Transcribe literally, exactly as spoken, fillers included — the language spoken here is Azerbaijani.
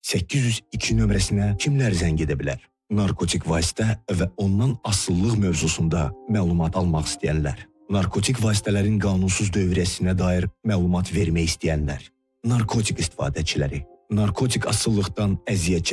səkkiz yüz iki nömrəsinə kimlər zəng edə bilər? Narkotik vasitə və ondan asıllıq mövzusunda məlumat almaq istəyənlər. Narkotik vasitələrin qanunsuz dövriyyəsinə dair məlumat vermək istəyənlər. Narkotik istifadəçiləri. Narkotik asıllıqdan əziyyət çəkənlər.